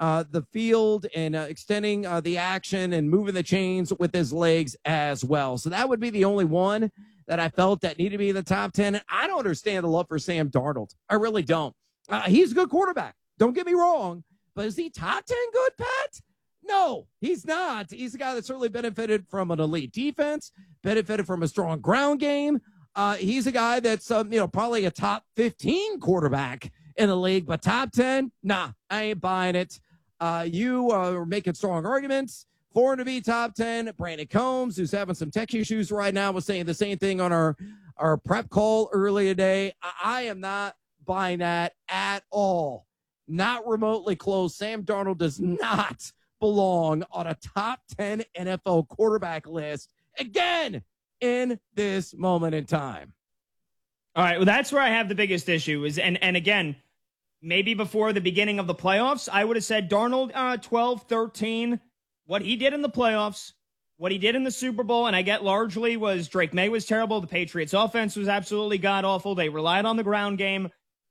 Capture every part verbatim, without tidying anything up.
uh, the field and uh, extending uh, the action and moving the chains with his legs as well. So that would be the only one that I felt that needed to be in the top ten. And I don't understand the love for Sam Darnold. I really don't. Uh, he's a good quarterback. Don't get me wrong. But is he top ten good, Pat? No, he's not. He's a guy that certainly benefited from an elite defense, benefited from a strong ground game. Uh, he's a guy that's, um, you know, probably a top fifteen quarterback in the league, but top ten, nah, I ain't buying it. Uh, you uh, are making strong arguments for him to be top ten. Brandon Combs, who's having some tech issues right now, was saying the same thing on our, our prep call earlier today. I, I am not buying that at all. Not remotely close. Sam Darnold does not belong on a top ten N F L quarterback list again in this moment in time. All right, well, that's where I have the biggest issue is, and, and again, maybe before the beginning of the playoffs, I would have said Darnold uh, twelve, thirteen. What he did in the playoffs, what he did in the Super Bowl, and I get largely was Drake May was terrible. The Patriots offense was absolutely god-awful. They relied on the ground game.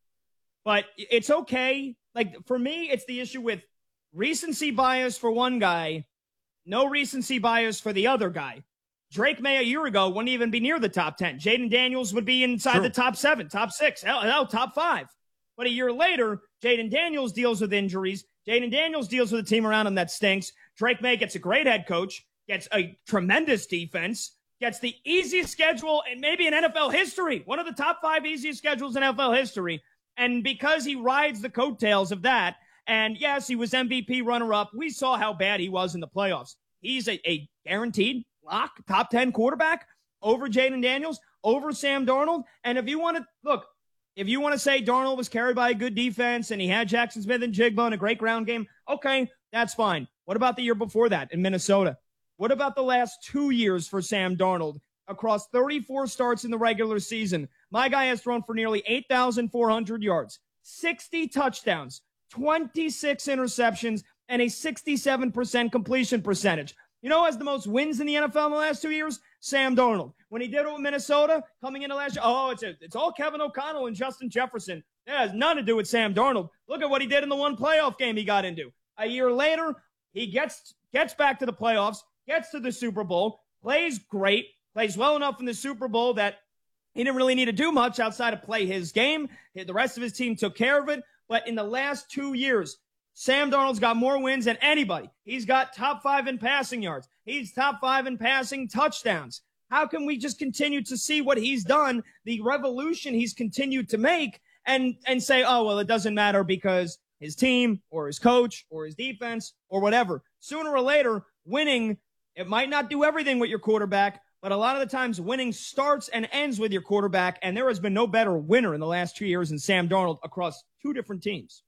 But it's okay. Like, for me, it's the issue with recency bias for one guy, no recency bias for the other guy. Drake May a year ago wouldn't even be near the top ten. Jaden Daniels would be inside True. the top seven, top six, hell, hell, top five. But a year later, Jaden Daniels deals with injuries. Jaden Daniels deals with a team around him that stinks. Drake May gets a great head coach, gets a tremendous defense, gets the easiest schedule and maybe in N F L history, one of the top five easiest schedules in N F L history. And because he rides the coattails of that, and yes, he was M V P runner-up, we saw how bad he was in the playoffs. He's a, a guaranteed lock, top ten quarterback over Jaden Daniels, over Sam Darnold. And if you want to, look, if you want to say Darnold was carried by a good defense and he had Jackson Smith and Jigba in a great ground game, okay, that's fine. What about the year before that in Minnesota? What about the last two years for Sam Darnold? Across thirty-four starts in the regular season, my guy has thrown for nearly eight thousand four hundred yards, sixty touchdowns, twenty-six interceptions, and a sixty-seven percent completion percentage. You know who has the most wins in the N F L in the last two years? Sam Darnold. When he did it with Minnesota, coming into last year, oh, it's, a, it's all Kevin O'Connell and Justin Jefferson. That has nothing to do with Sam Darnold. Look at what he did in the one playoff game he got into. A year later, he gets gets back to the playoffs, gets to the Super Bowl, plays great, plays well enough in the Super Bowl that he didn't really need to do much outside of play his game. The rest of his team took care of it. But in the last two years, Sam Darnold's got more wins than anybody. He's got top five in passing yards. He's top five in passing touchdowns. How can we just continue to see what he's done, the revolution he's continued to make, and, and say, oh, well, it doesn't matter because his team or his coach or his defense or whatever. Sooner or later, winning, it might not do everything with your quarterback, but a lot of the times winning starts and ends with your quarterback, and there has been no better winner in the last two years than Sam Darnold across two different teams.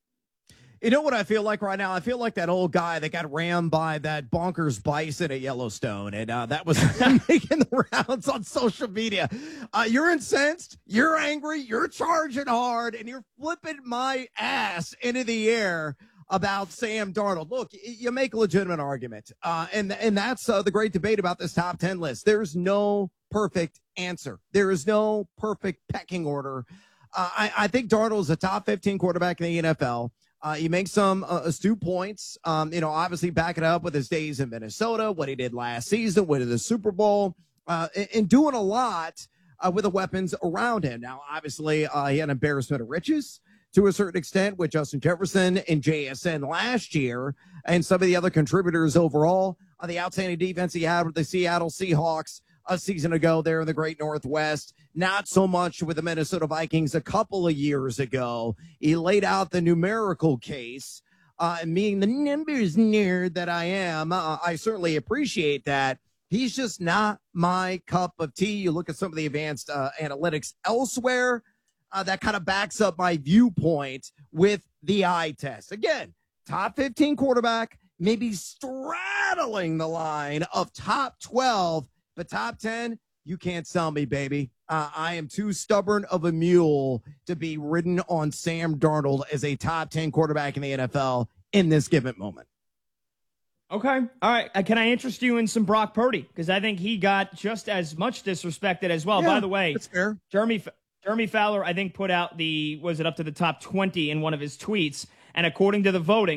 You know what I feel like right now? I feel like that old guy that got rammed by that bonkers bison at Yellowstone, and uh, that was making the rounds on social media. Uh, you're incensed, you're angry, you're charging hard, and you're flipping my ass into the air about Sam Darnold. Look, you make a legitimate argument, uh, and and that's uh, the great debate about this top ten list. There's no perfect answer. There is no perfect pecking order. Uh, I, I think Darnold is a top fifteen quarterback in the N F L. Uh, he makes some uh, astute points, um, you know, obviously back it up with his days in Minnesota, what he did last season, winning the Super Bowl, uh, and, and doing a lot uh, with the weapons around him. Now, obviously, uh, he had an embarrassment of riches to a certain extent with Justin Jefferson and J S N last year, and some of the other contributors overall on the outstanding defense he had with the Seattle Seahawks a season ago there in the great Northwest. Not so much with the Minnesota Vikings a couple of years ago. He laid out the numerical case. Uh, and being the numbers nerd that I am, uh, I certainly appreciate that. He's just not my cup of tea. You look at some of the advanced uh, analytics elsewhere, uh, that kind of backs up my viewpoint with the eye test. Again, top fifteen quarterback, maybe straddling the line of top twelve, but top ten, you can't sell me, baby. Uh, I am too stubborn of a mule to be ridden on Sam Darnold as a top ten quarterback in the N F L in this given moment. Okay. All right. Uh, can I interest you in some Brock Purdy? Because I think he got just as much disrespected as well. Yeah, by the way, that's fair. Jeremy, Jeremy Fowler, I think, put out the, was it up to the top twenty in one of his tweets. And according to the voting,